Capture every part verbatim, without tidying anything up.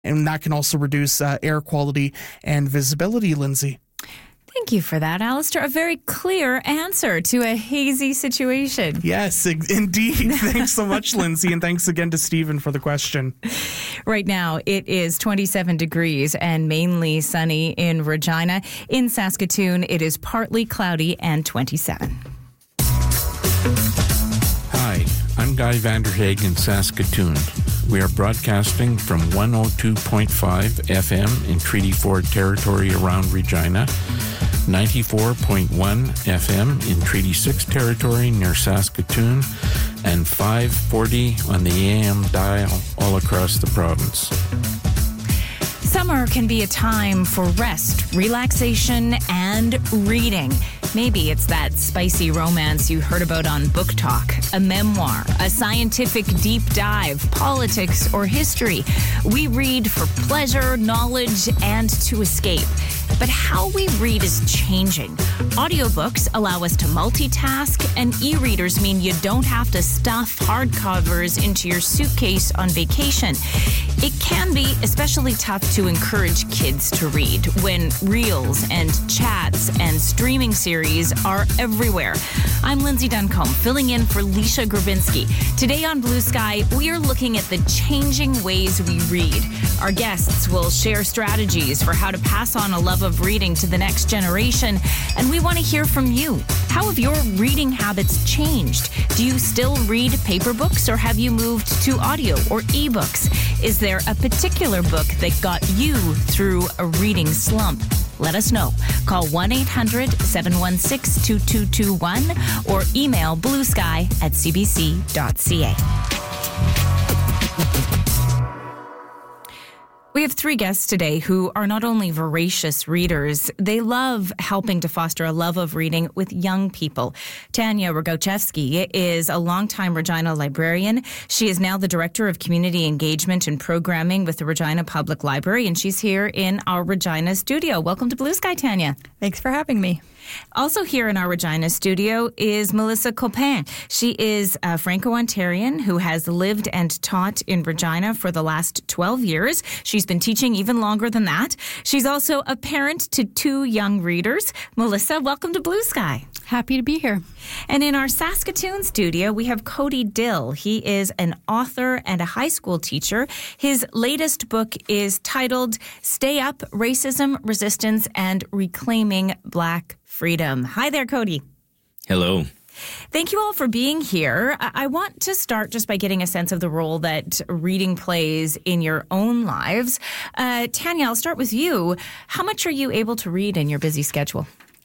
and that can also reduce uh, air quality and visibility, Lindsay. Thank you for that, Alistair. A very clear answer to a hazy situation. Yes, indeed. Thanks so much, Lindsay, and thanks again to Stephen for the question. Right now, it is twenty-seven degrees and mainly sunny in Regina. In Saskatoon, it is partly cloudy and twenty-seven. Hi, I'm Guy Vanderhaeg in Saskatoon. We are broadcasting from one oh two point five F M in Treaty four territory around Regina, ninety-four point one F M in Treaty six territory near Saskatoon, and five forty on the A M dial all across the province. Summer can be a time for rest, relaxation, and reading. Maybe it's that spicy romance you heard about on Book Talk, a memoir, a scientific deep dive, politics, or history. We read for pleasure, knowledge, and to escape. But how we read is changing. Audiobooks allow us to multitask, and e-readers mean you don't have to stuff hardcovers into your suitcase on vacation. It can be especially tough to encourage kids to read when reels and chats and streaming series are everywhere. I'm Lindsay Duncombe, filling in for Leisha Grabinski. Today on Blue Sky, we are looking at the changing ways we read. Our guests will share strategies for how to pass on a love of reading to the next generation, and we want to hear from you. How have your reading habits changed? Do you still read paper books, or have you moved to audio or ebooks? Is there a particular book that got you through a reading slump? Let us know. Call one eight hundred seven one six two two two one or email bluesky at c b c dot c a. We have three guests today who are not only voracious readers, they love helping to foster a love of reading with young people. Tanya Rogochevsky is a longtime Regina librarian. She is now the Director of Community Engagement and Programming with the Regina Public Library, and she's here in our Regina studio. Welcome to Blue Sky, Tanya. Thanks for having me. Also here in our Regina studio is Melissa Copin. She is a Franco-Ontarian who has lived and taught in Regina for the last twelve years. She's been teaching even longer than that. She's also a parent to two young readers. Melissa, welcome to Blue Sky. Happy to be here. And in our Saskatoon studio, we have Cody Dill. He is an author and a high school teacher. His latest book is titled Stay Up, Racism, Resistance, and Reclaiming Black Freedom. Hi there, Cody. Hello. Thank you all for being here. I want to start just by getting a sense of the role that reading plays in your own lives. Uh, Tanya, I'll start with you. How much are you able to read in your busy schedule?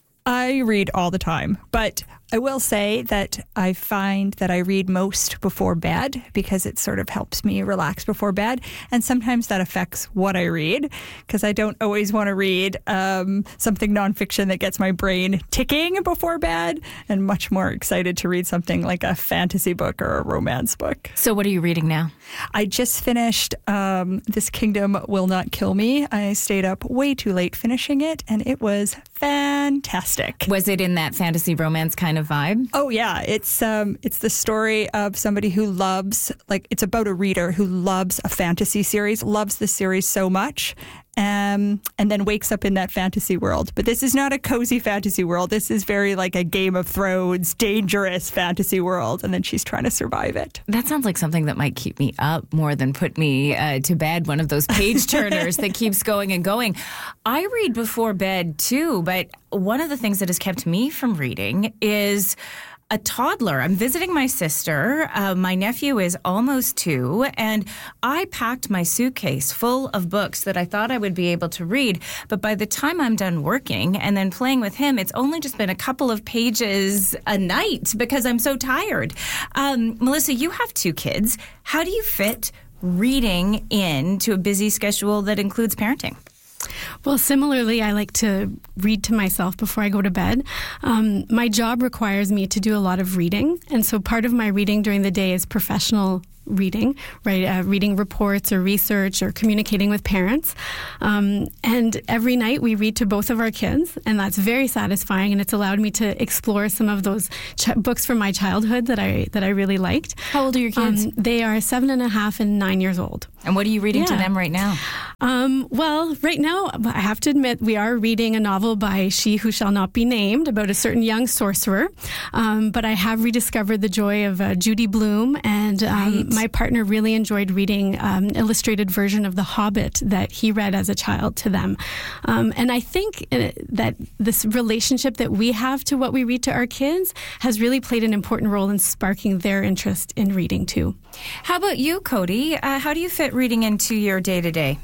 I read all the time, but I will say that I find that I read most before bed because it sort of helps me relax before bed. And sometimes that affects what I read because I don't always want to read um, something nonfiction that gets my brain ticking before bed, and much more excited to read something like a fantasy book or a romance book. So what are you reading now? I just finished um, This Kingdom Will Not Kill Me. I stayed up way too late finishing it, and it was fantastic. Was it in that fantasy romance kind of vibe? Oh yeah, it's um it's the story of somebody who loves, like, it's about a reader who loves a fantasy series, loves the series so much, um and then wakes up in that fantasy world. But this is not a cozy fantasy world. This is very like a Game of Thrones, dangerous fantasy world, and then she's trying to survive it. That sounds like something that might keep me up more than put me uh, to bed, one of those page turners that keeps going and going. I read before bed too, but one of the things that has kept me from reading is a toddler. I'm visiting my sister. Uh, my nephew is almost two, and I packed my suitcase full of books that I thought I would be able to read. But by the time I'm done working and then playing with him, it's only just been a couple of pages a night because I'm so tired. Um, Melissa, you have two kids. How do you fit reading into a busy schedule that includes parenting? Well, similarly, I like to read to myself before I go to bed. Um, my job requires me to do a lot of reading, and so part of my reading during the day is professional reading, right? Uh, reading reports or research or communicating with parents. Um, and every night we read to both of our kids, and that's very satisfying. And it's allowed me to explore some of those ch- books from my childhood that I that I really liked. How old are your kids? Um, they are seven and a half and nine years old. And what are you reading Yeah. to them right now? Um, well, right now, I have to admit, we are reading a novel by She Who Shall Not Be Named about a certain young sorcerer. Um, but I have rediscovered the joy of uh, Judy Blume, and um, Right. my partner really enjoyed reading um, an illustrated version of The Hobbit that he read as a child to them. Um, and I think uh, that this relationship that we have to what we read to our kids has really played an important role in sparking their interest in reading too. How about you, Cody? Uh, how do you fit reading into your day-to-day?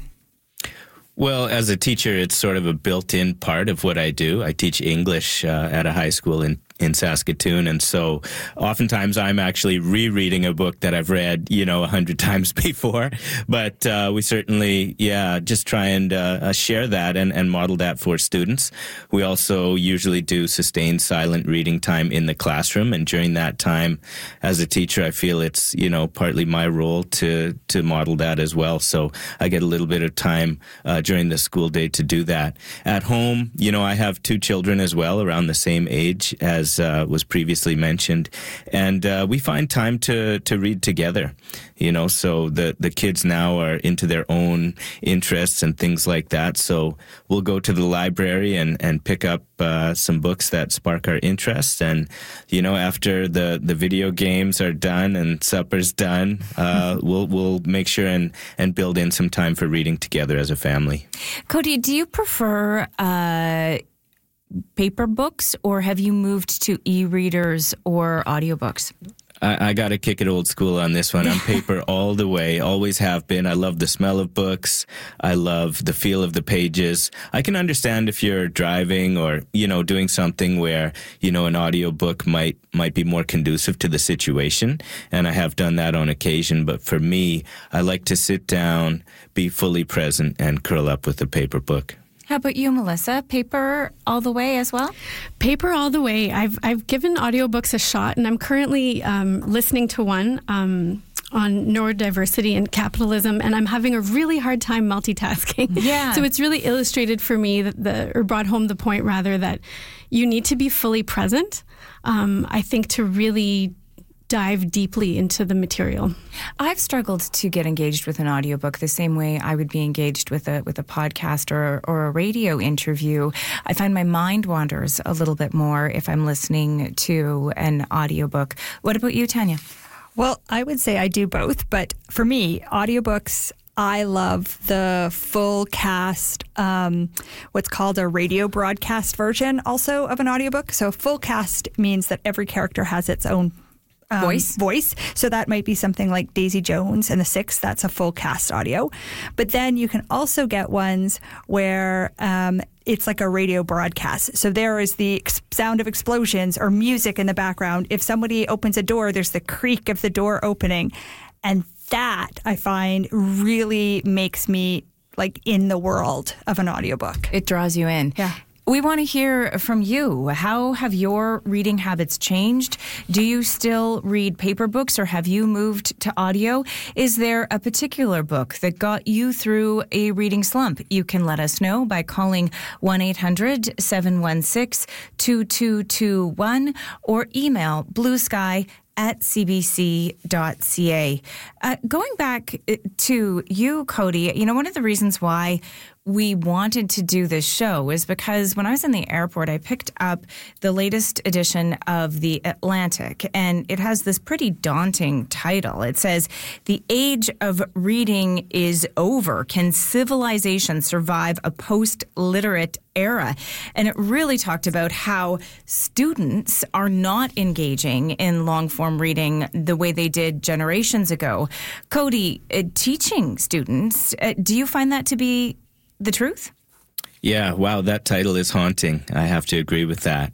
Well, as a teacher, it's sort of a built-in part of what I do. I teach English uh, at a high school in, in Saskatoon, and so oftentimes I'm actually rereading a book that I've read, you know, a hundred times before. But uh, we certainly, yeah, just try and uh, share that and, and model that for students. We also usually do sustained silent reading time in the classroom, and during that time, as a teacher, I feel it's, you know, partly my role to to model that as well. So I get a little bit of time uh, during the school day to do that. At home, you know, I have two children as well, around the same age as uh, was previously mentioned, and uh, we find time to to read together. You know, so the the kids now are into their own interests and things like that. So we'll go to the library and and pick up uh, some books that spark our interest. And you know, after the the video games are done and supper's done, uh, we'll we'll make sure and and build in some time for reading together as a family. Cody, do you prefer uh, paper books, or have you moved to e-readers or audiobooks? I, I got to kick it old school on this one. I'm paper all the way, always have been. I love the smell of books. I love the feel of the pages. I can understand if you're driving or, you know, doing something where, you know, an audiobook might might be more conducive to the situation. And I have done that on occasion. But for me, I like to sit down, be fully present, and curl up with a paper book. How about you, Melissa? Paper all the way as well? Paper all the way. I've I've given audiobooks a shot, and I'm currently um, listening to one um, on neurodiversity and capitalism, and I'm having a really hard time multitasking. Yeah. So it's really illustrated for me that the or brought home the point rather that you need to be fully present. Um, I think to really dive deeply into the material. I've struggled to get engaged with an audiobook the same way I would be engaged with a with a podcast or or a radio interview. I find my mind wanders a little bit more if I'm listening to an audiobook. What about you, Tanya? Well, I would say I do both, but for me, audiobooks, I love the full cast, um, what's called a radio broadcast version also of an audiobook. So full cast means that every character has its own Um, Voice. voice. So that might be something like Daisy Jones and the Six. That's a full cast audio. But then you can also get ones where um, it's like a radio broadcast. So there is the ex- sound of explosions or music in the background. If somebody opens a door, there's the creak of the door opening. And that I find really makes me like in the world of an audiobook. It draws you in. Yeah. We want to hear from you. How have your reading habits changed? Do you still read paper books, or have you moved to audio? Is there a particular book that got you through a reading slump? You can let us know by calling one eight hundred seven one six two two two one or email bluesky at c b c dot c a. Uh, going back to you, Cody, you know, one of the reasons why we wanted to do this show is because when I was in the airport, I picked up the latest edition of The Atlantic, and it has this pretty daunting title. It says, "The age of reading is over. Can civilization survive a post-literate era?" And it really talked about how students are not engaging in long-form reading the way they did generations ago. Cody, uh, teaching students, uh, do you find that to be the truth? Yeah, wow, that title is haunting. I have to agree with that.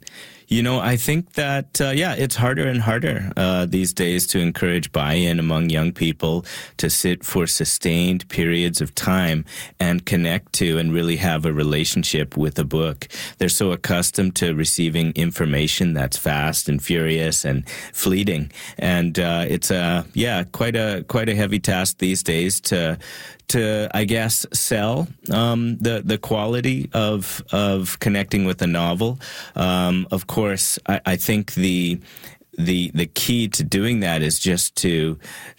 You know, I think that, uh, yeah, it's harder and harder uh, these days to encourage buy-in among young people to sit for sustained periods of time and connect to and really have a relationship with a book. They're so accustomed to receiving information that's fast and furious and fleeting. And uh, it's, a, yeah, quite a quite a heavy task these days to to, I guess, sell um, the the quality of of connecting with a novel. Um, of course, I, I think the the the key to doing that is just to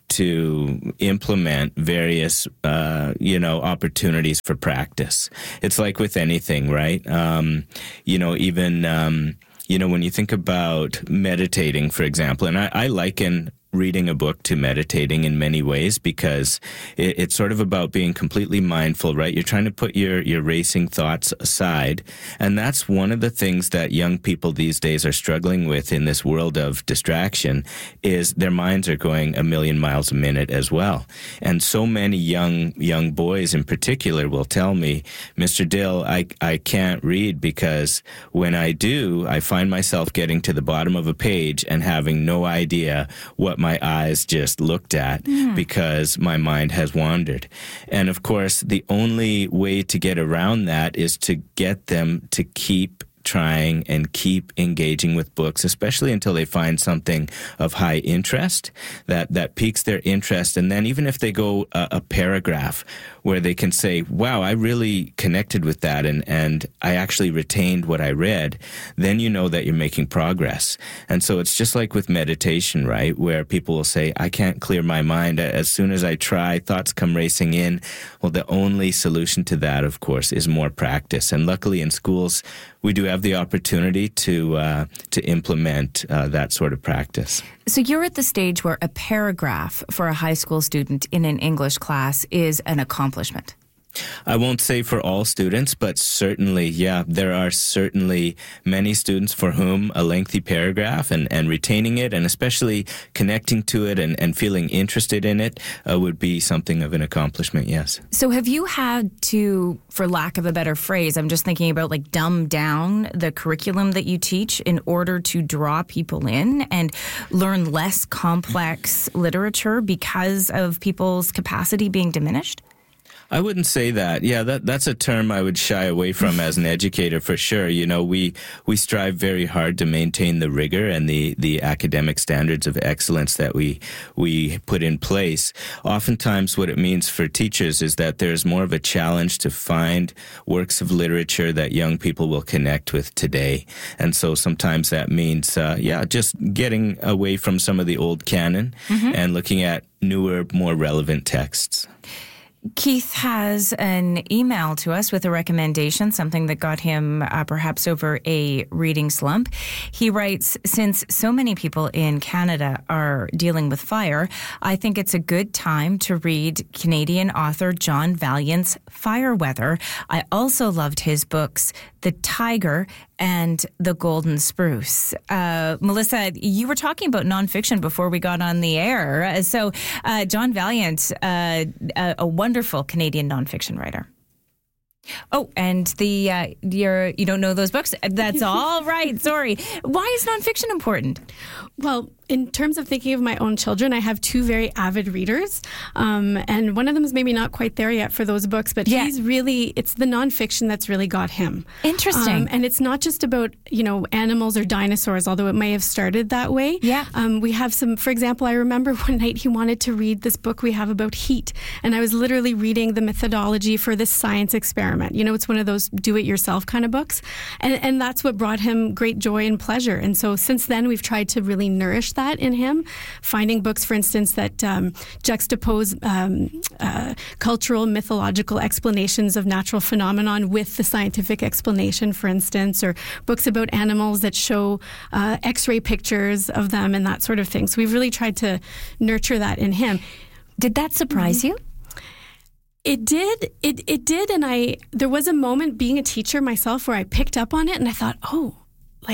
to implement various uh, you know opportunities for practice. It's like with anything, right? Um, you know, even um, you know when you think about meditating, for example, and I, I liken reading a book to meditating in many ways because it, it's sort of about being completely mindful, right? You're trying to put your, your racing thoughts aside. And that's one of the things that young people these days are struggling with in this world of distraction is their minds are going a million miles a minute as well. And so many young young boys in particular will tell me, Mister Dill, I, I can't read because when I do, I find myself getting to the bottom of a page and having no idea what my eyes just looked at mm. because my mind has wandered. And of course, the only way to get around that is to get them to keep trying and keep engaging with books, especially until they find something of high interest that, that piques their interest. And then even if they go a, a paragraph where they can say, wow, I really connected with that and, and I actually retained what I read, then you know that you're making progress. And so it's just like with meditation, right, where people will say, I can't clear my mind. As soon as I try, thoughts come racing in. Well, the only solution to that, of course, is more practice. And luckily in schools, we do have the opportunity to uh, to implement uh, that sort of practice. So you're at the stage where a paragraph for a high school student in an English class is an accomplishment. I won't say for all students, but certainly, yeah, there are certainly many students for whom a lengthy paragraph and, and retaining it and especially connecting to it and, and feeling interested in it uh, would be something of an accomplishment, yes. So have you had to, for lack of a better phrase, I'm just thinking about like dumb down the curriculum that you teach in order to draw people in and learn less complex literature because of people's capacity being diminished? I wouldn't say that. Yeah, that that's a term I would shy away from as an educator for sure. You know, we we strive very hard to maintain the rigor and the, the academic standards of excellence that we we put in place. Oftentimes what it means for teachers is that there's more of a challenge to find works of literature that young people will connect with today. And so sometimes that means, uh, yeah, just getting away from some of the old canon mm-hmm. and looking at newer, more relevant texts. Keith has an email to us with a recommendation, something that got him uh, perhaps over a reading slump. He writes, since so many people in Canada are dealing with fire, I think it's a good time to read Canadian author John Vaillant's Fireweather. I also loved his books, The Tiger and The Golden Spruce. Uh, Melissa, you were talking about nonfiction before we got on the air. So uh, John Vaillant, uh, a, a wonderful Canadian nonfiction writer. Oh, and the uh, you're, you don't know those books? That's all right. Sorry. Why is nonfiction important? Well, in terms of thinking of my own children, I have two very avid readers. Um, and one of them is maybe not quite there yet for those books, but yeah. he's really, it's the nonfiction that's really got him. Interesting. Um, and it's not just about, you know, animals or dinosaurs, although it may have started that way. Yeah. Um, we have some, for example, I remember one night he wanted to read this book we have about heat. And I was literally reading the methodology for this science experiment. You know, it's one of those do-it-yourself kind of books. And, and that's what brought him great joy and pleasure. And so since then, we've tried to really nourish that in him, finding books, for instance, that um, juxtapose um, uh, cultural, mythological explanations of natural phenomenon with the scientific explanation, for instance, or books about animals that show uh, X-ray pictures of them and that sort of thing. So we've really tried to nurture that in him. Did that surprise mm-hmm. you? It did. It it did. And I there was a moment being a teacher myself where I picked up on it and I thought, oh, like,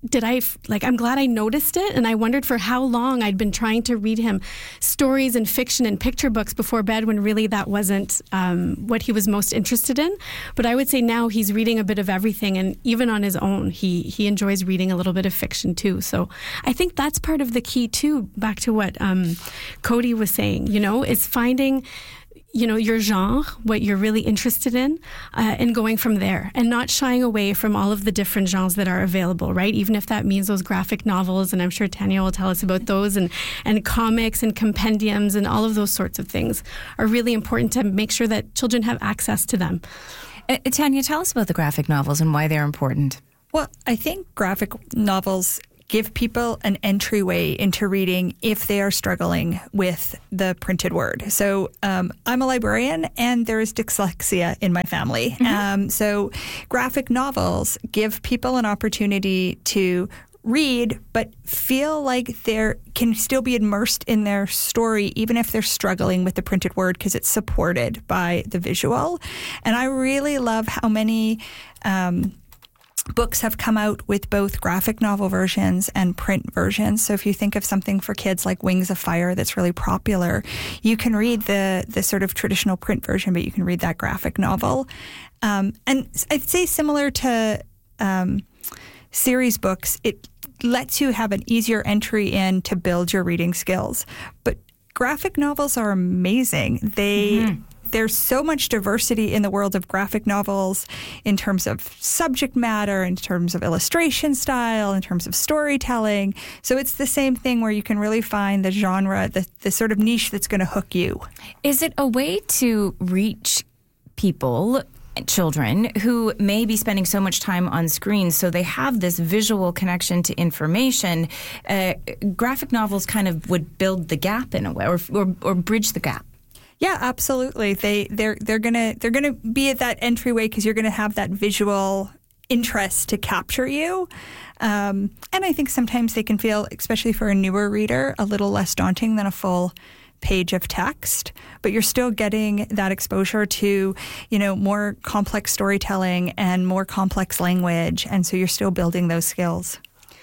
did I, like, I'm glad I noticed it. And I wondered for how long I'd been trying to read him stories and fiction and picture books before bed when really that wasn't um, what he was most interested in. But I would say now he's reading a bit of everything. And even on his own, he, he enjoys reading a little bit of fiction too. So I think that's part of the key too, back to what um, Cody was saying, you know, is finding, you know, your genre, what you're really interested in, uh, and going from there and not shying away from all of the different genres that are available, right? Even if that means those graphic novels, and I'm sure Tanya will tell us about those, and, and comics and compendiums and all of those sorts of things are really important to make sure that children have access to them. Uh, Tanya, tell us about the graphic novels and why they're important. Well, I think graphic novels give people an entryway into reading if they are struggling with the printed word. So um, I'm a librarian and there is dyslexia in my family. Mm-hmm. Um, so graphic novels give people an opportunity to read, but feel like they can still be immersed in their story, even if they're struggling with the printed word, because it's supported by the visual. And I really love how many Um, books have come out with both graphic novel versions and print versions. So if you think of something for kids like Wings of Fire that's really popular, you can read the the sort of traditional print version, but you can read that graphic novel. Um, and I'd say similar to um, series books, it lets you have an easier entry in to build your reading skills. But graphic novels are amazing. They... Mm-hmm. There's so much diversity in the world of graphic novels in terms of subject matter, in terms of illustration style, in terms of storytelling. So it's the same thing where you can really find the genre, the, the sort of niche that's going to hook you. Is it a way to reach people, children, who may be spending so much time on screens, so they have this visual connection to information? Uh, graphic novels kind of would build the gap in a way, or, or, or bridge the gap. Yeah, absolutely. They they're they're gonna they're gonna be at that entryway because you're gonna have that visual interest to capture you. Um, and I think sometimes they can feel, especially for a newer reader, a little less daunting than a full page of text. But you're still getting that exposure to, you know, more complex storytelling and more complex language, and so you're still building those skills.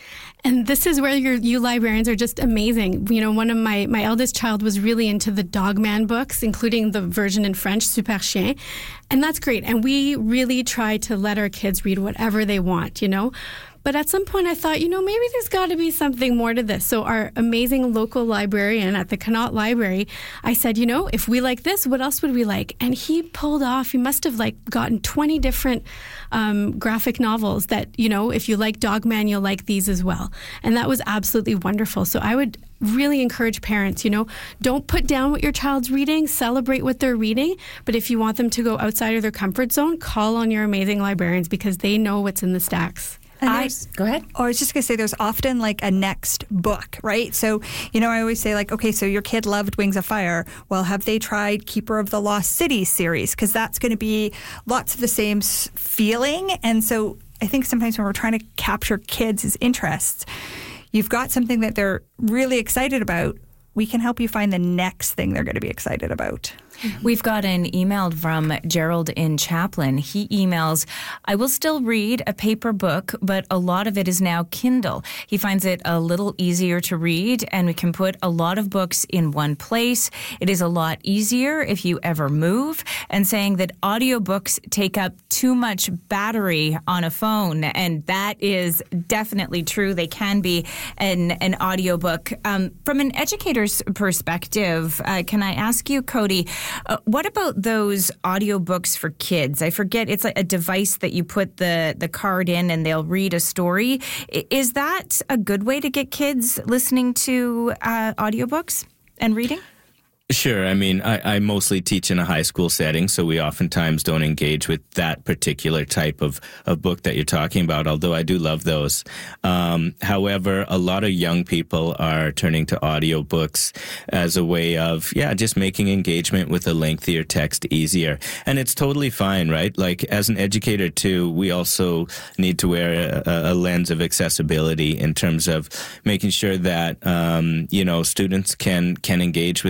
And this is where your, you librarians are just amazing. You know, one of my, my eldest child was really into the Dogman books, including the version in French, Super Chien. And that's great. And we really try to let our kids read whatever they want, you know. But at some point I thought, you know, maybe there's got to be something more to this. So our amazing local librarian at the Connaught Library, I said, you know, if we like this, what else would we like? And he pulled off, he must have like gotten twenty different um, graphic novels that, you know, if you like Dogman, you'll like these as well. And that was absolutely wonderful. So I would really encourage parents, you know, don't put down what your child's reading, celebrate what they're reading. But if you want them to go outside of their comfort zone, call on your amazing librarians because they know what's in the stacks. I, go ahead. Oh, I was just going to say there's often like a next book, right? So, you know, I always say like, okay, so your kid loved Wings of Fire. Well, have they tried Keeper of the Lost City series? Because that's going to be lots of the same s- feeling. And so I think sometimes when we're trying to capture kids' interests, you've got something that they're really excited about. We can help you find the next thing they're going to be excited about. We've got an email from Gerald in Chaplin. He emails, I will still read a paper book, but a lot of it is now Kindle. He finds it a little easier to read, and we can put a lot of books in one place. It is a lot easier if you ever move, and saying that audiobooks take up too much battery on a phone, and that is definitely true. They can be an, an audiobook. Um, from an educator's perspective, uh, can I ask you, Cody, Uh, what about those audiobooks for kids? I forget, it's like a device that you put the, the card in and they'll read a story. I, is that a good way to get kids listening to uh, audiobooks and reading? Sure. I mean, I, I mostly teach in a high school setting, so we oftentimes don't engage with that particular type of, of book that you're talking about, although I do love those. Um, however, a lot of young people are turning to audiobooks as a way of, yeah, just making engagement with a lengthier text easier. And it's totally fine, right? Like, as an educator, too, we also need to wear a, a lens of accessibility in terms of making sure that, um, you know, students can, can engage with text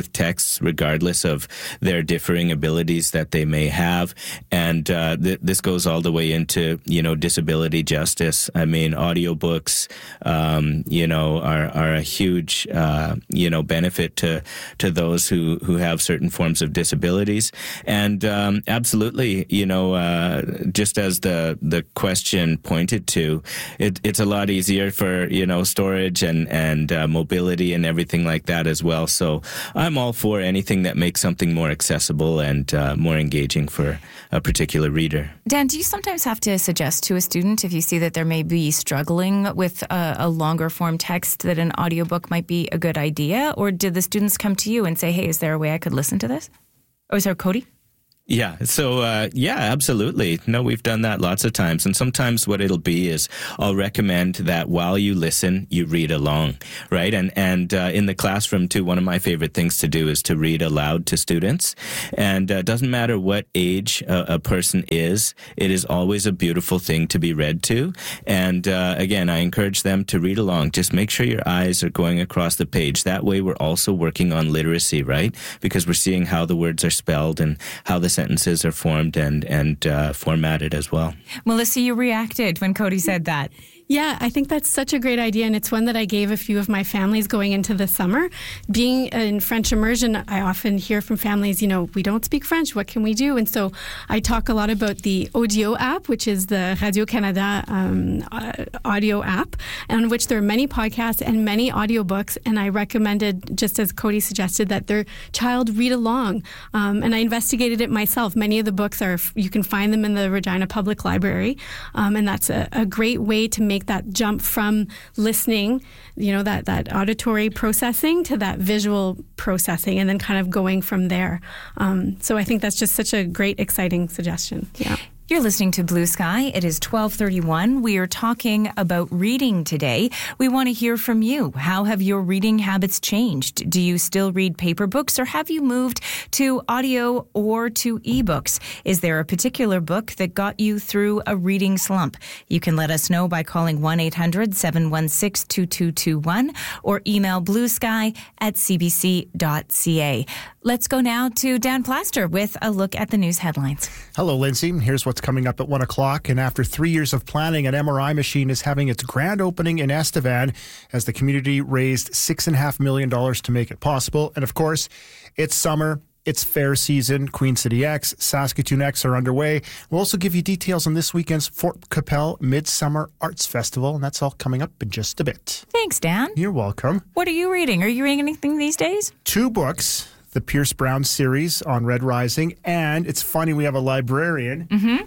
artists, regardless of their differing abilities that they may have. And uh, th- this goes all the way into, you know, disability justice. I mean, audiobooks, um, you know, are, are a huge, uh, you know, benefit to to those who, who have certain forms of disabilities. And um, absolutely, you know, uh, just as the, the question pointed to, it, it's a lot easier for, you know, storage and, and uh, mobility and everything like that as well. So I'm all for anything that makes something more accessible and uh, more engaging for a particular reader. Dan, do you sometimes have to suggest to a student if you see that they're maybe struggling with a, a longer form text that an audiobook might be a good idea? Or do the students come to you and say, hey, is there a way I could listen to this? Oh, is there Cody? Yeah. So, uh, yeah, absolutely. No, we've done that lots of times. And sometimes what it'll be is I'll recommend that while you listen, you read along, right? And, and, uh, in the classroom too, one of my favorite things to do is to read aloud to students. And, uh, doesn't matter what age a, a person is, it is always a beautiful thing to be read to. And, uh, again, I encourage them to read along. Just make sure your eyes are going across the page. That way we're also working on literacy, right? Because we're seeing how the words are spelled and how the sentences are formed and and uh, formatted as well. Melissa, you reacted when Cody said that. Yeah, I think that's such a great idea, and it's one that I gave a few of my families going into the summer. Being in French immersion, I often hear from families, you know, we don't speak French, what can we do? And so I talk a lot about the Audio app, which is the Radio-Canada um, uh, audio app, on which there are many podcasts and many audiobooks, and I recommended, just as Cody suggested, that their child read along. Um, and I investigated it myself. Many of the books are, you can find them in the Regina Public Library, um, and that's a, a great way to make that jump from listening, you know, that, that auditory processing to that visual processing, and then kind of going from there. Um, so I think that's just such a great, exciting suggestion. Yeah. You're listening to Blue Sky. It is twelve thirty-one. We are talking about reading today. We want to hear from you. How have your reading habits changed? Do you still read paper books, or have you moved to audio or to ebooks? Is there a particular book that got you through a reading slump? You can let us know by calling one eight hundred seven one six two two two one or email bluesky at c b c dot c a. Let's go now to Dan Plaster with a look at the news headlines. Hello, Lindsay. Here's what's coming up at one o'clock. And after three years of planning, an M R I machine is having its grand opening in Estevan as the community raised six point five million dollars to make it possible. And of course, it's summer. It's fair season. Queen City X, Saskatoon X are underway. We'll also give you details on this weekend's Fort Capel Midsummer Arts Festival, and that's all coming up in just a bit. Thanks, Dan. You're welcome. What are you reading? Are you reading anything these days? Two books. The Pierce Brown series on Red Rising, and it's funny we have a librarian mm-hmm.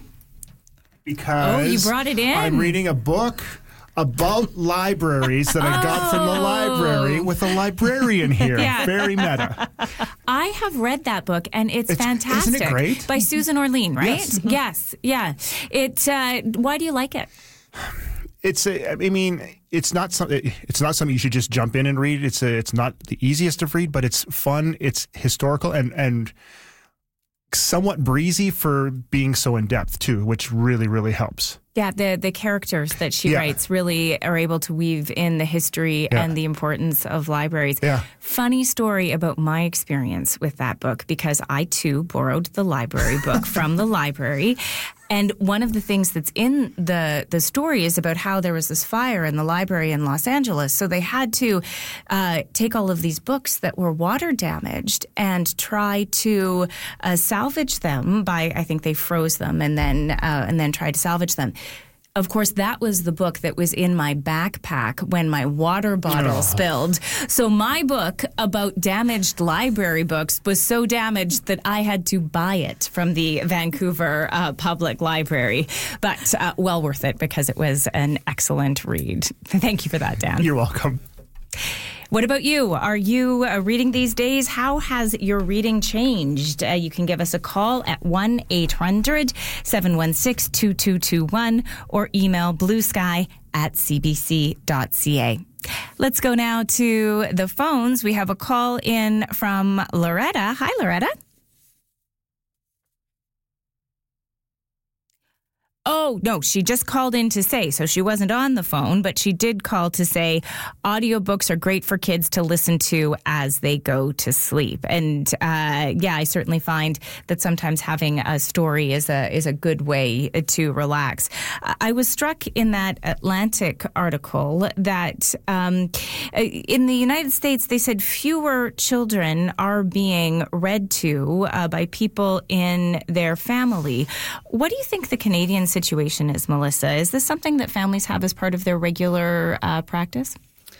because oh, you brought it in. I'm reading a book about libraries that I got from the library with a librarian here. Yeah. Very meta. I have read that book, and it's, it's fantastic. Isn't it great? By Susan Orlean, right? Yes. Yes. Yeah. It. Uh, why do you like it? It's a, I mean, it's not something. It's not something you should just jump in and read. It's a, it's not the easiest to read, but it's fun. It's historical and and somewhat breezy for being so in depth too, which really really helps. Yeah, the the characters that she yeah. writes really are able to weave in the history yeah. and the importance of libraries. Yeah. Funny story about my experience with that book, because I too borrowed the library book from the library. And one of the things that's in the, the story is about how there was this fire in the library in Los Angeles. So they had to uh, take all of these books that were water damaged and try to uh, salvage them by, I think they froze them and then uh, and then tried to salvage them. Of course, that was the book that was in my backpack when my water bottle oh. spilled. So my book about damaged library books was so damaged that I had to buy it from the Vancouver uh, Public Library. But uh, well worth it, because it was an excellent read. Thank you for that, Dan. You're welcome. What about you? Are you uh, reading these days? How has your reading changed? Uh, you can give us a call at one eight hundred seven one six two two two one or email bluesky at c b c dot c a. Let's go now to the phones. We have a call in from Loretta. Hi, Loretta. Oh, no, she just called in to say, so she wasn't on the phone, but she did call to say audiobooks are great for kids to listen to as they go to sleep. And uh, yeah, I certainly find that sometimes having a story is a is a good way to relax. I was struck in that Atlantic article that um, in the United States, they said fewer children are being read to uh, by people in their family. What do you think the Canadian situation is, Melissa? Is this something that families have as part of their regular uh, practice?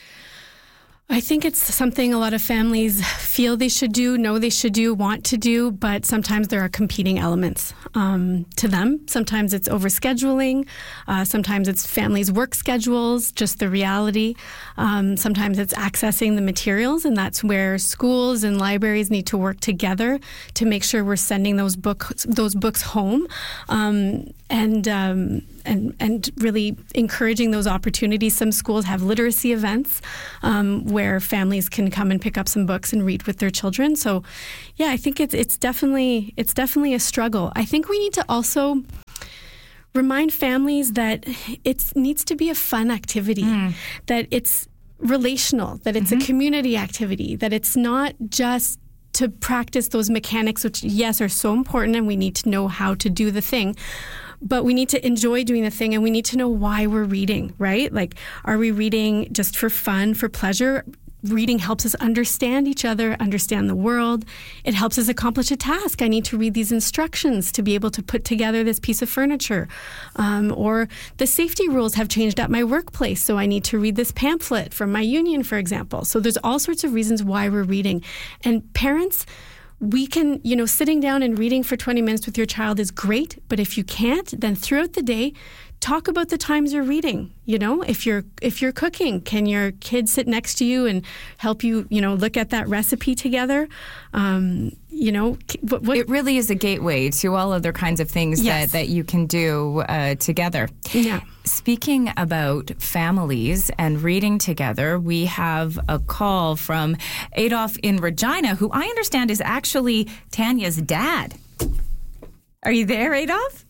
I think it's something a lot of families feel they should do, know they should do, want to do, but sometimes there are competing elements um, to them. Sometimes it's overscheduling. Uh, sometimes it's families' work schedules, just the reality. Um, sometimes it's accessing the materials, and that's where schools and libraries need to work together to make sure we're sending those books those books home. Um, and um, and and really encouraging those opportunities. Some schools have literacy events um, where families can come and pick up some books and read with their children. So, yeah, I think it's it's definitely it's definitely a struggle. I think we need to also remind families that it needs to be a fun activity, mm. that it's relational, that it's mm-hmm. a community activity, that it's not just to practice those mechanics, which, yes, are so important, and we need to know how to do the thing. But we need to enjoy doing the thing, and we need to know why we're reading, right? Like, are we reading just for fun, for pleasure? Reading helps us understand each other, understand the world. It helps us accomplish a task. I need to read these instructions to be able to put together this piece of furniture. Um, or the safety rules have changed at my workplace, so I need to read this pamphlet from my union, for example. So there's all sorts of reasons why we're reading. And parents, we can, you know, sitting down and reading for twenty minutes with your child is great, but if you can't, then throughout the day, talk about the times you're reading. You know, if you're if you're cooking, can your kid sit next to you and help you, you know, look at that recipe together? Um, you know, what, what it really is a gateway to all other kinds of things yes. that, that you can do uh, together. Yeah. Speaking about families and reading together, we have a call from Adolf in Regina, who I understand is actually Tanya's dad. Are you there, Adolf?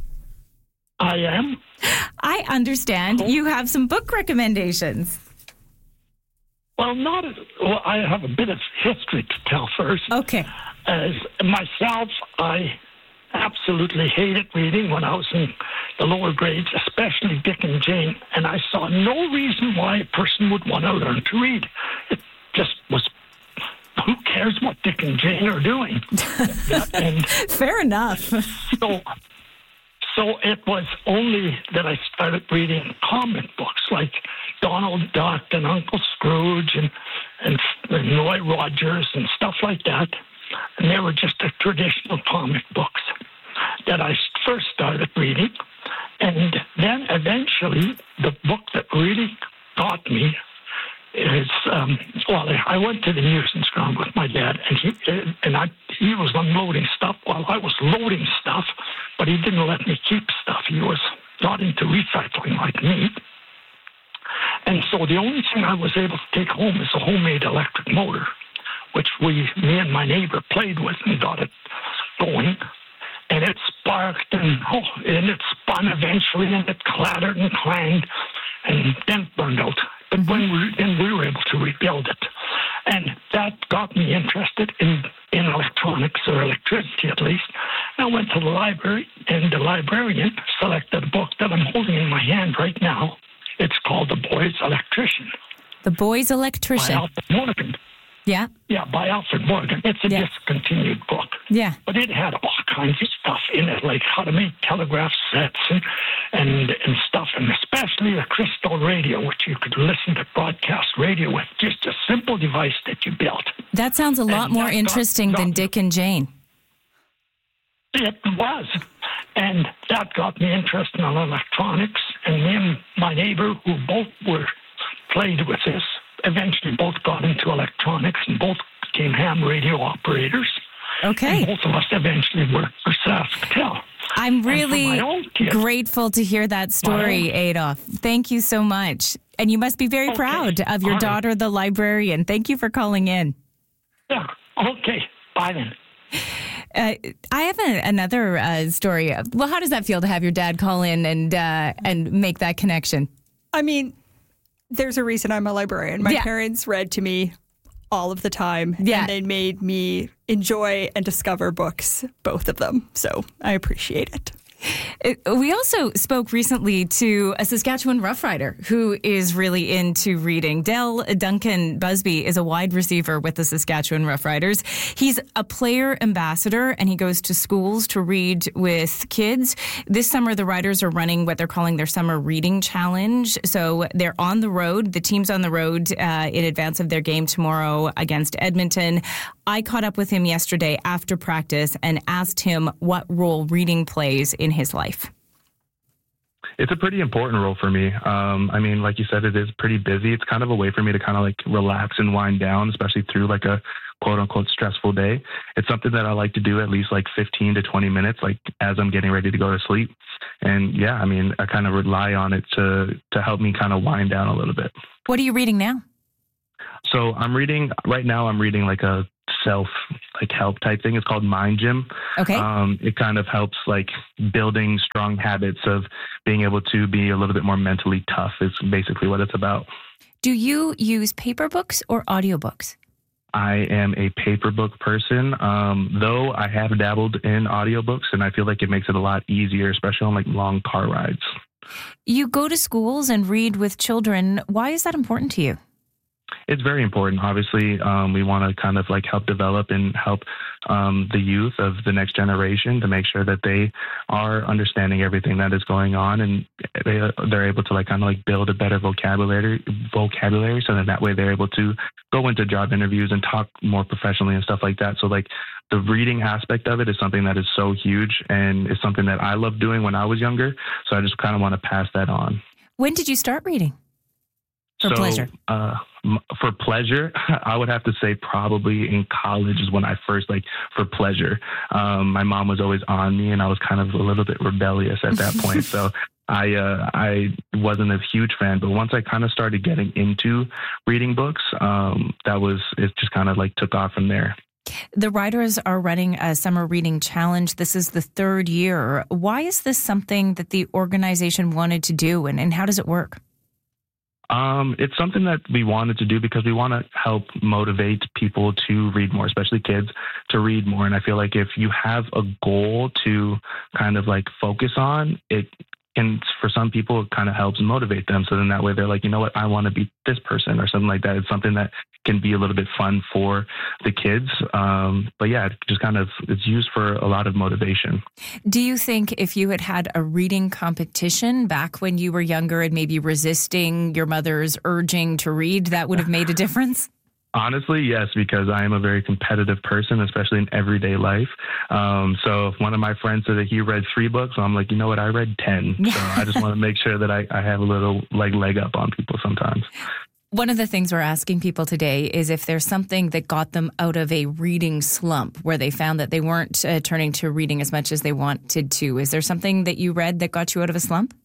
I am. I understand oh. you have some book recommendations. Well, not as, well, I have a bit of history to tell first. Okay. As myself, I absolutely hated reading when I was in the lower grades, especially Dick and Jane, and I saw no reason why a person would want to learn to read. It just was, who cares what Dick and Jane are doing? and Fair enough. so, so it was only that I started reading comic books like Donald Duck and Uncle Scrooge and, and, and Roy Rogers and stuff like that. And they were just the traditional comic books that I first started reading. And then eventually the book that really got me is, um, well, I went to the nuisance ground with my dad, and he and I he was unloading stuff while I was loading stuff, but he didn't let me keep stuff. He was not into recycling like me. And so the only thing I was able to take home is a homemade electric motor, which we, me and my neighbor played with and got it going. And it sparked and, oh, and it spun eventually, and it clattered and clanged and then burned out. But when we, then we were able to rebuild it. And that got me interested in, in electronics, or electricity at least. I went to the library, and the librarian selected a book that I'm holding in my hand right now. It's called The Boy's Electrician. The Boy's Electrician. By Alfred Morgan. Yeah. Yeah, by Alfred Morgan. It's a yeah. discontinued book. Yeah. But it had all kinds of stuff in it, like how to make telegraph sets and and, and stuff, and especially the crystal radio, which you could listen to broadcast radio with, just a simple device that you built. That sounds a lot and more interesting got, got, than Dick and Jane. It was. And that got me interested in electronics, and me and my neighbor, who both were played with this, eventually both got into electronics and both became ham radio operators. Okay. And both of us eventually worked for SaskTel. I'm really kid, grateful to hear that story, Adolf. Thank you so much. And you must be very okay. proud of your All daughter, right. the librarian. Thank you for calling in. Yeah. Okay. Bye then. Uh, I have a, another uh, story. Well, how does that feel to have your dad call in and uh, and make that connection? I mean, there's a reason I'm a librarian. My Yeah. parents read to me all of the time, Yeah. and they made me enjoy and discover books, both of them. So I appreciate it. Uh, We also spoke recently to a Saskatchewan Rough Rider who is really into reading. Dell Duncan Busby is a wide receiver with the Saskatchewan Rough Riders. He's a player ambassador, and he goes to schools to read with kids. This summer, the Riders are running what they're calling their Summer Reading Challenge. So they're on the road. The team's on the road uh, in advance of their game tomorrow against Edmonton. I caught up with him yesterday after practice and asked him what role reading plays in his life. It's a pretty important role for me. Um, I mean, like you said, it is pretty busy. It's kind of a way for me to kind of like relax and wind down, especially through like a quote unquote stressful day. It's something that I like to do at least like fifteen to twenty minutes, like as I'm getting ready to go to sleep. And yeah, I mean, I kind of rely on it to, to help me kind of wind down a little bit. What are you reading now? So I'm reading right now, I'm reading like a self like help type thing. It's called Mind Gym. Okay. Um, it kind of helps like building strong habits of being able to be a little bit more mentally tough is basically what it's about. Do you use paper books or audiobooks? I am a paper book person, um, though I have dabbled in audiobooks, and I feel like it makes it a lot easier, especially on like long car rides. You go to schools and read with children. Why is that important to you? It's very important. Obviously, um, we want to kind of like help develop and help um, the youth of the next generation to make sure that they are understanding everything that is going on, and they, they're able to like kind of like build a better vocabulary, vocabulary, so that that way they're able to go into job interviews and talk more professionally and stuff like that. So like the reading aspect of it is something that is so huge, and is something that I loved doing when I was younger. So I just kind of want to pass that on. When did you start reading? For so, pleasure. Uh, for pleasure, I would have to say probably in college is when I first, like, for pleasure. Um, my mom was always on me, and I was kind of a little bit rebellious at that point. So I uh, I wasn't a huge fan. But once I kind of started getting into reading books, um, that was, it just kind of like took off from there. The Riders are running a summer reading challenge. This is the third year. Why is this something that the organization wanted to do, and, and how does it work? Um, it's something that we wanted to do because we want to help motivate people to read more, especially kids, to read more. And I feel like if you have a goal to kind of like focus on, it and for some people, it kind of helps motivate them. So then that way they're like, you know what, I want to be this person or something like that. It's something that can be a little bit fun for the kids. Um, but yeah, it just kind of, it's used for a lot of motivation. Do you think if you had had a reading competition back when you were younger and maybe resisting your mother's urging to read, that would have made a difference? Honestly, yes, because I am a very competitive person, especially in everyday life. Um, so if one of my friends said that he read three books, I'm like, you know what, I read ten. So I just want to make sure that I, I have a little like leg up on people sometimes. One of the things we're asking people today is if there's something that got them out of a reading slump where they found that they weren't uh, turning to reading as much as they wanted to. Is there something that you read that got you out of a slump?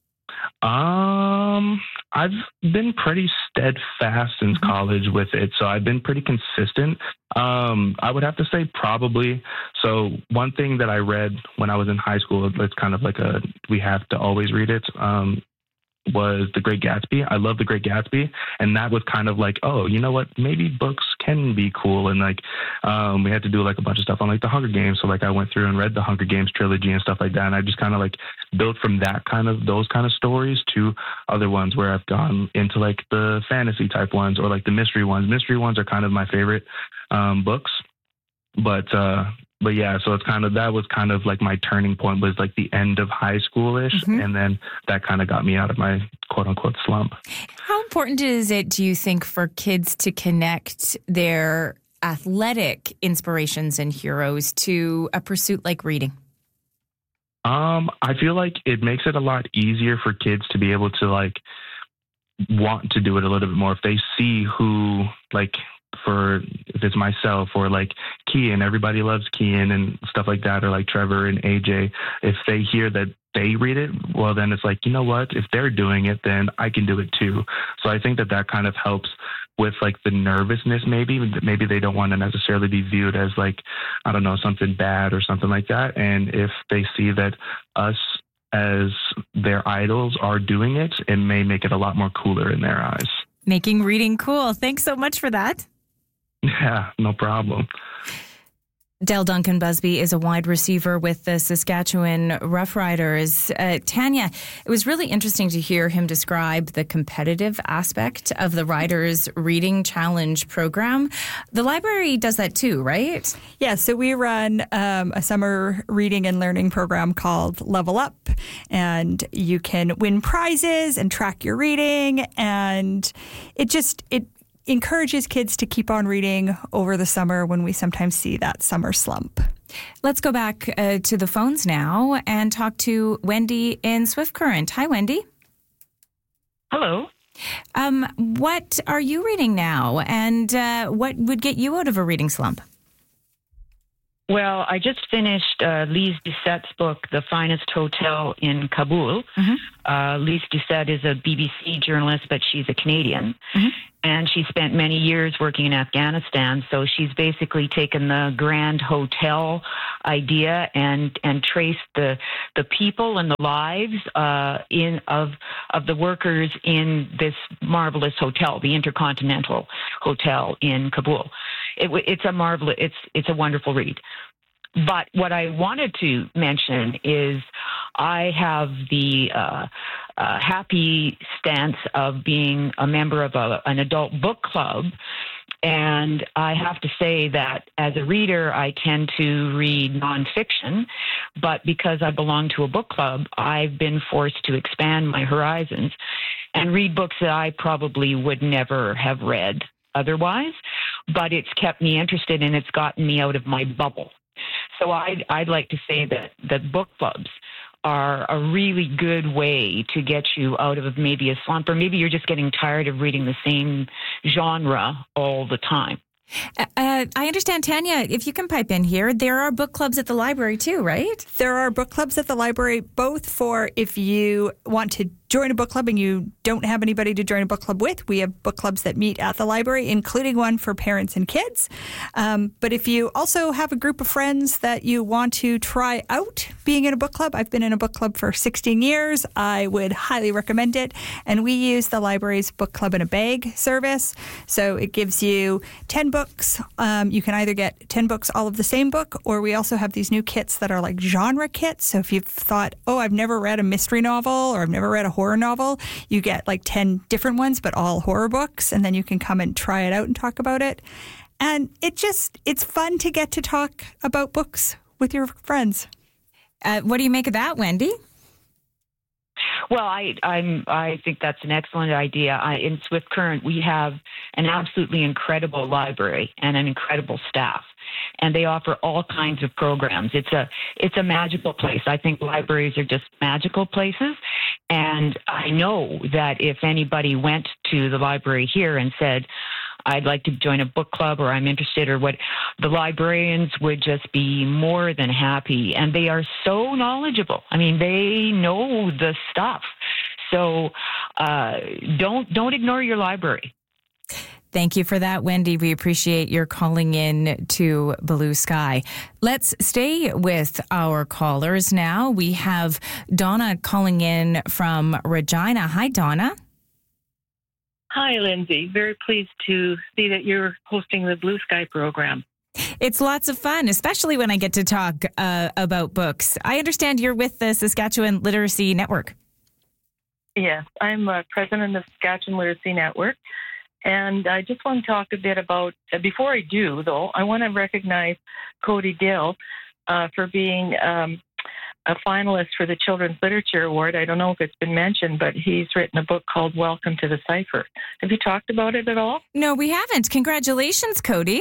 Um, I've been pretty steadfast since college with it, so I've been pretty consistent. Um, I would have to say probably. So one thing that I read when I was in high school, it's kind of like a, we have to always read it, um, was The Great Gatsby. I love The Great Gatsby. And that was kind of like, oh, you know what, maybe books can be cool. And like, um, we had to do like a bunch of stuff on like the Hunger Games. So like I went through and read the Hunger Games trilogy and stuff like that. And I just kind of like built from that kind of, those kind of stories to other ones where I've gone into like the fantasy type ones or like the mystery ones. Mystery ones are kind of my favorite um, books. But, uh, But yeah, so it's kind of, that was kind of like my turning point was like the end of high schoolish. Mm-hmm. And then that kind of got me out of my quote unquote slump. How important is it, do you think, for kids to connect their athletic inspirations and heroes to a pursuit like reading? Um, I feel like it makes it a lot easier for kids to be able to like want to do it a little bit more. If they see who like, for if it's myself or like Kian, everybody loves Kian and stuff like that, or like Trevor and A J, if they hear that they read it, well, then it's like, you know what, if they're doing it, then I can do it too. So I think that that kind of helps with like the nervousness, maybe, maybe they don't want to necessarily be viewed as like, I don't know, something bad or something like that. And if they see that us as their idols are doing it, it may make it a lot more cooler in their eyes. Making reading cool. Thanks so much for that. Yeah, no problem. Dale Duncan Busby is a wide receiver with the Saskatchewan Roughriders. Uh, Tanya, it was really interesting to hear him describe the competitive aspect of the Riders Reading Challenge program. The library does that too, right? Yeah, so we run um, a summer reading and learning program called Level Up, and you can win prizes and track your reading, and it just, it encourages kids to keep on reading over the summer when we sometimes see that summer slump. Let's go back uh, to the phones now and talk to Wendy in Swift Current. Hi, Wendy. Hello. Um, what are you reading now, and uh, what would get you out of a reading slump? Well, I just finished uh, Lise Doucette's book, The Finest Hotel in Kabul. Mm-hmm. Uh, Lise Doucette is a B B C journalist, but she's a Canadian. Mm-hmm. And she spent many years working in Afghanistan. So she's basically taken the Grand Hotel idea and and traced the the people and the lives uh, in of of the workers in this marvelous hotel, the Intercontinental Hotel in Kabul. It, it's a marvelous, it's it's a wonderful read. But what I wanted to mention is I have the uh, uh, happy stance of being a member of a, an adult book club. And I have to say that as a reader, I tend to read nonfiction. But because I belong to a book club, I've been forced to expand my horizons and read books that I probably would never have read otherwise. But it's kept me interested and it's gotten me out of my bubble. So I'd, I'd like to say that, that book clubs are a really good way to get you out of maybe a slump, or maybe you're just getting tired of reading the same genre all the time. Uh, I understand, Tanya, if you can pipe in here, there are book clubs at the library too, right? There are book clubs at the library, both for if you want to join a book club and you don't have anybody to join a book club with. We have book clubs that meet at the library, including one for parents and kids. Um, but if you also have a group of friends that you want to try out being in a book club, I've been in a book club for sixteen years. I would highly recommend it. And we use the library's book club in a bag service. So it gives you ten books. Um, you can either get ten books, all of the same book, or we also have these new kits that are like genre kits. So if you've thought, oh, I've never read a mystery novel or I've never read a horror novel, you get like ten different ones, but all horror books, and then you can come and try it out and talk about it. And it just, it's fun to get to talk about books with your friends. Uh, what do you make of that, Wendy? Well, I I'm I think that's an excellent idea. I, in Swift Current, we have an absolutely incredible library and an incredible staff, and they offer all kinds of programs. It's a it's a magical place. I think libraries are just magical places, and I know that if anybody went to the library here and said, I'd like to join a book club, or I'm interested, or what, the librarians would just be more than happy. And they are so knowledgeable. I mean, they know the stuff. So uh, don't don't ignore your library. Thank you for that, Wendy. We appreciate your calling in to Blue Sky. Let's stay with our callers now. We have Donna calling in from Regina. Hi, Donna. Hi, Lindsay. Very pleased to see that you're hosting the Blue Sky program. It's lots of fun, especially when I get to talk uh, about books. I understand you're with the Saskatchewan Literacy Network. Yes, I'm uh, president of Saskatchewan Literacy Network. And I just want to talk a bit about, uh, before I do, though, I want to recognize Cody Dill uh, for being um, a finalist for the Children's Literature Award. I don't know if it's been mentioned, but he's written a book called Welcome to the Cipher. Have you talked about it at all? No, we haven't. Congratulations, Cody.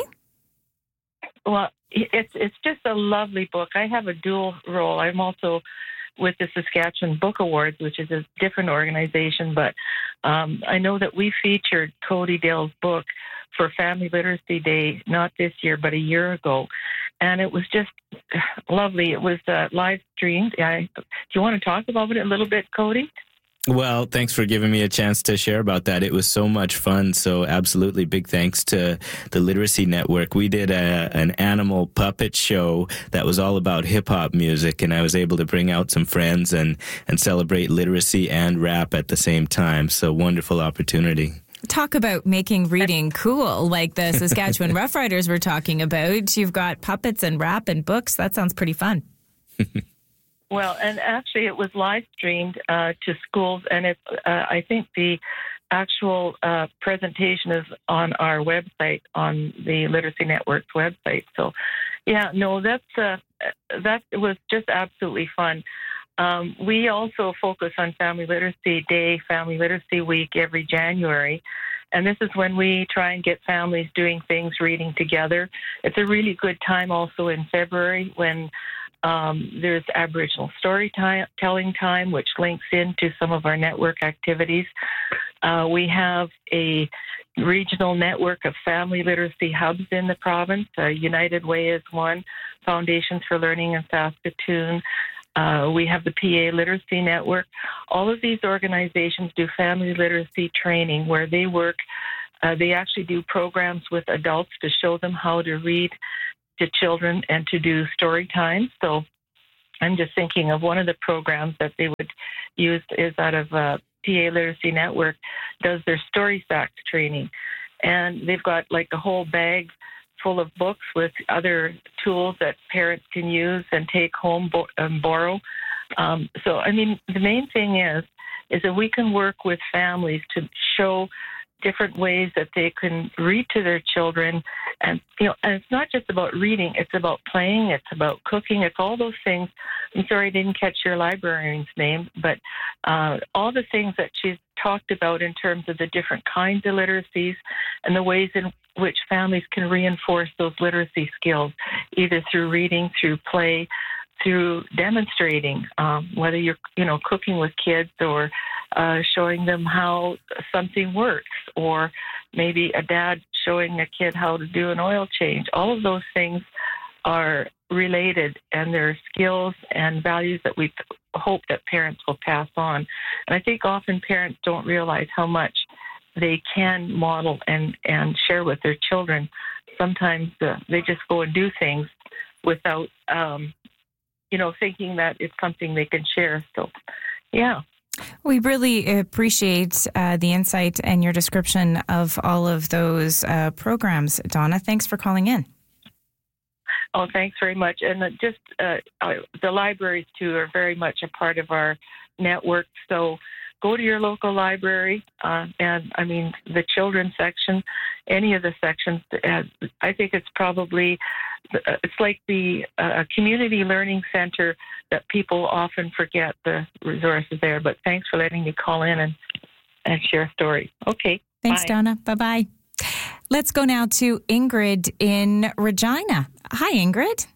Well, it's it's just a lovely book. I have a dual role. I'm also with the Saskatchewan Book Awards, which is a different organization, but um, I know that we featured Cody Dill's book for Family Literacy Day, not this year, but a year ago. And it was just lovely. It was uh, live streamed. I, do you want to talk about it a little bit, Cody? Well, thanks for giving me a chance to share about that. It was so much fun. So absolutely big thanks to the Literacy Network. We did a, an animal puppet show that was all about hip-hop music, and I was able to bring out some friends and, and celebrate literacy and rap at the same time. So wonderful opportunity. Talk about making reading cool, like the Saskatchewan Roughriders were talking about. You've got puppets and rap and books. That sounds pretty fun. Well, and actually it was live streamed uh, to schools, and it, uh, I think the actual uh, presentation is on our website, on the Literacy Network's website. So, yeah, no, that's uh, that was just absolutely fun. Um, we also focus on Family Literacy Day, Family Literacy Week every January. And this is when we try and get families doing things, reading together. It's a really good time also in February when um, there's Aboriginal storytelling time, which links into some of our network activities. Uh, we have a regional network of family literacy hubs in the province. Uh, United Way is one, Foundations for Learning in Saskatoon. Uh, we have the P A Literacy Network. All of these organizations do family literacy training where they work. Uh, they actually do programs with adults to show them how to read to children and to do story time. So I'm just thinking of one of the programs that they would use is out of uh, P A Literacy Network, does their Story Facts training. And they've got like a whole bag full of books with other tools that parents can use and take home bo- and borrow. Um, so, I mean, the main thing is, is that we can work with families to show different ways that they can read to their children. And, you know, and it's not just about reading, it's about playing, it's about cooking, it's all those things. I'm sorry I didn't catch your librarian's name, but uh, all the things that she's talked about in terms of the different kinds of literacies and the ways in which families can reinforce those literacy skills, either through reading, through play, through demonstrating, um, whether you're, you know, cooking with kids or uh, showing them how something works, or maybe a dad showing a kid how to do an oil change. All of those things are related, and they're skills and values that we hope that parents will pass on. And I think often parents don't realize how much they can model and, and share with their children. Sometimes uh, they just go and do things without, um, you know, thinking that it's something they can share. So, yeah. We really appreciate uh, the insight and your description of all of those uh, programs, Donna. Thanks for calling in. Oh, thanks very much. And uh, just uh, uh, the libraries, too, are very much a part of our network. So go to your local library, uh, and, I mean, the children's section, any of the sections. Uh, I think it's probably, uh, it's like the uh, community learning center that people often forget the resources there. But thanks for letting me call in and, and share stories. Okay. Thanks, bye. Donna. Bye-bye. Let's go now to Ingrid in Regina. Hi, Ingrid.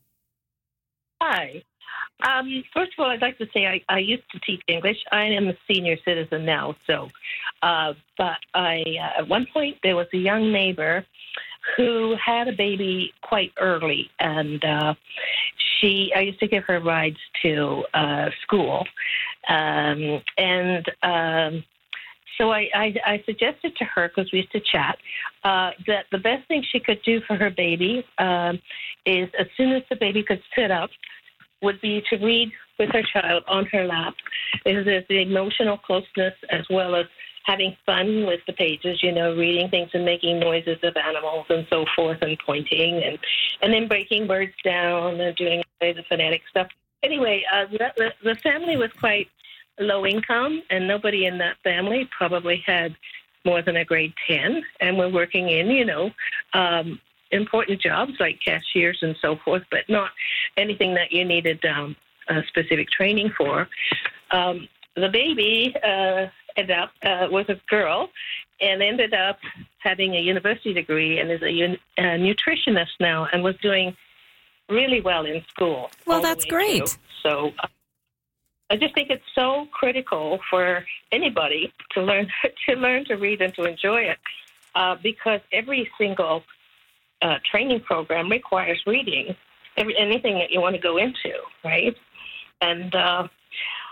Hi. Um, first of all, I'd like to say I, I used to teach English. I am a senior citizen now, so. Uh, but I, uh, at one point, there was a young neighbor who had a baby quite early, and uh, she. I used to give her rides to uh, school, um, and. Um, So I, I, I suggested to her, because we used to chat, uh, that the best thing she could do for her baby um, is, as soon as the baby could sit up, would be to read with her child on her lap. Because there's the emotional closeness as well as having fun with the pages, you know, reading things and making noises of animals and so forth, and pointing, and, and then breaking words down and doing the phonetic stuff. Anyway, uh, the, the family was quite low income, and nobody in that family probably had more than a grade ten, and were working in, you know, um, important jobs like cashiers and so forth, but not anything that you needed um, uh, specific training for. Um, the baby uh, ended up uh, was a girl, and ended up having a university degree, and is a, un- a nutritionist now, and was doing really well in school. Well, that's great. Through. So. Uh, I just think it's so critical for anybody to learn to learn to read and to enjoy it, uh, because every single uh, training program requires reading. Every, anything that you want to go into, right? And uh,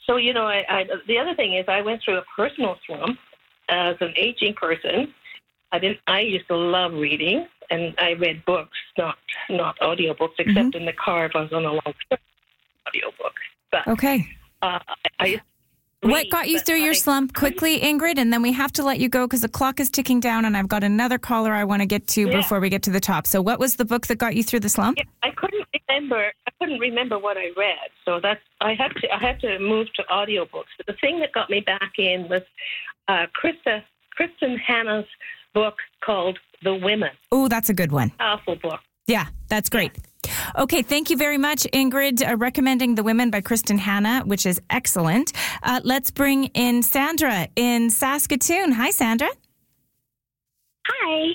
So, you know, I, I, the other thing is I went through a personal slump as an aging person. I didn't. I used to love reading, and I read books, not not audiobooks, except mm-hmm. in the car if I was on a long trip, audiobook. But, okay. Uh, I used to read, what got you through your I, slump quickly, Ingrid? And then we have to let you go because the clock is ticking down, and I've got another caller I want to get to yeah. before we get to the top. So what was the book that got you through the slump? Yeah, I couldn't remember. I couldn't remember what I read, so that's I had to. I had to move to audiobooks. But the thing that got me back in was uh, Krista, Kristen Hanna's book called The Women. Oh, that's a good one. Powerful book. Yeah, that's great. Okay, thank you very much, Ingrid, uh, recommending The Women by Kristen Hanna, which is excellent. Uh, let's bring in Sandra in Saskatoon. Hi, Sandra. Hi.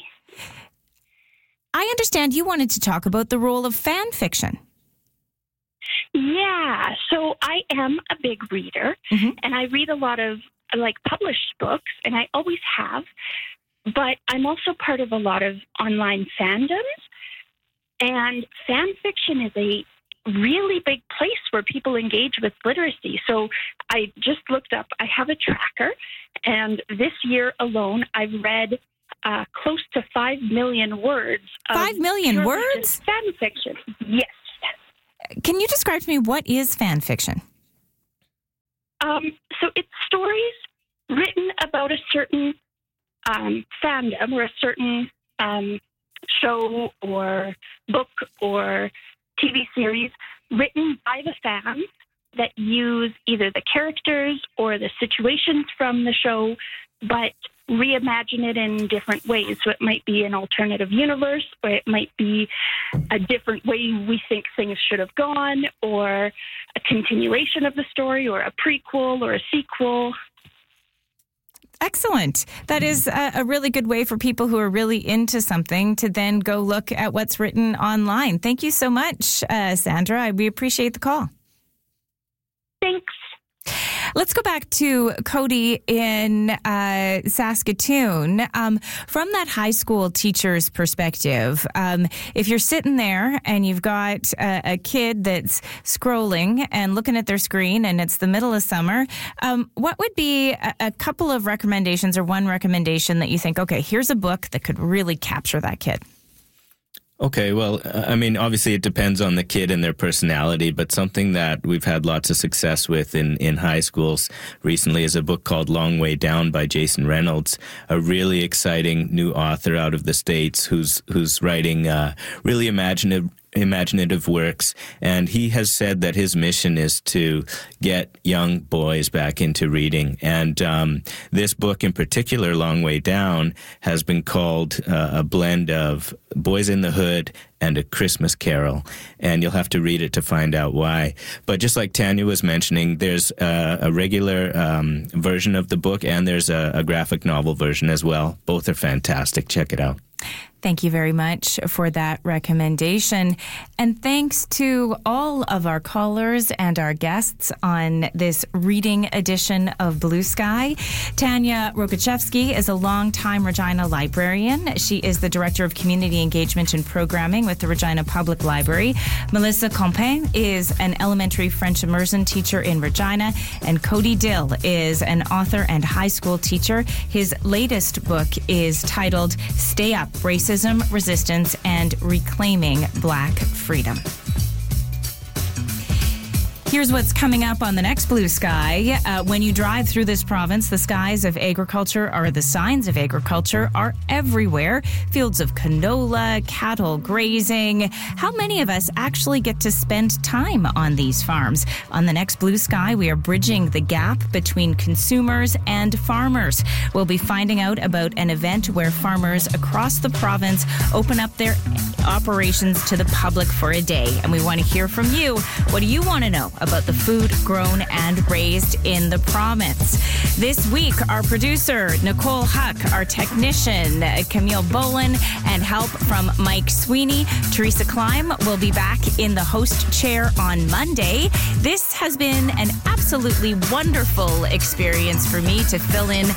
I understand you wanted to talk about the role of fan fiction. Yeah, so I am a big reader, mm-hmm. and I read a lot of, like, published books, and I always have. But I'm also part of a lot of online fandoms, and fan fiction is a really big place where people engage with literacy. So I just looked up, I have a tracker, and this year alone, I've read uh, close to five million words. Five million words? Fan fiction, yes. Can you describe to me what is fan fiction? Um, so it's stories written about a certain Um, fandom or a certain um, show or book or T V series written by the fans that use either the characters or the situations from the show, but reimagine it in different ways. So it might be an alternative universe, or it might be a different way we think things should have gone, or a continuation of the story, or a prequel or a sequel. Excellent. That is a, a really good way for people who are really into something to then go look at what's written online. Thank you so much, uh, Sandra. I, we appreciate the call. Thanks. Let's go back to Cody in uh, Saskatoon. Um, from that high school teacher's perspective, um, if you're sitting there and you've got a, a kid that's scrolling and looking at their screen and it's the middle of summer, um, what would be a, a couple of recommendations or one recommendation that you think, okay, here's a book that could really capture that kid? Okay, well, I mean, obviously it depends on the kid and their personality, but something that we've had lots of success with in, in high schools recently is a book called Long Way Down by Jason Reynolds, a really exciting new author out of the States who's who's writing uh, really imaginative imaginative works, and he has said that his mission is to get young boys back into reading. And um, this book in particular, Long Way Down, has been called uh, a blend of Boys in the Hood and A Christmas Carol, and you'll have to read it to find out why. But just like Tanya was mentioning, there's a, a regular um, version of the book, and there's a, a graphic novel version as well. Both are fantastic. Check it out. Thank you very much for that recommendation. And thanks to all of our callers and our guests on this reading edition of Blue Sky. Tanya Rokochevsky is a longtime Regina librarian. She is the Director of Community Engagement and Programming with the Regina Public Library. Melissa Compin is an elementary French immersion teacher in Regina. And Cody Dill is an author and high school teacher. His latest book is titled Stay Up, Racism, Resistance, and Reclaiming Black Freedom. Here's what's coming up on the next Blue Sky. Uh, when you drive through this province, the skies of agriculture, or the signs of agriculture, are everywhere. Fields of canola, cattle grazing. How many of us actually get to spend time on these farms? On the next Blue Sky, we are bridging the gap between consumers and farmers. We'll be finding out about an event where farmers across the province open up their operations to the public for a day. And we want to hear from you. What do you want to know about the food grown and raised in the province? This week, our producer, Nicole Huck, our technician, Camille Bolin, and help from Mike Sweeney. Teresa Klein will be back in the host chair on Monday. This has been an absolutely wonderful experience for me to fill in